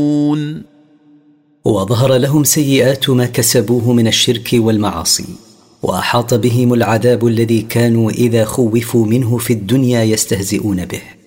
وظهر لهم سيئات ما كسبوه من الشرك والمعاصي، وأحاط بهم العذاب الذي كانوا إذا خوفوا منه في الدنيا يستهزئون به.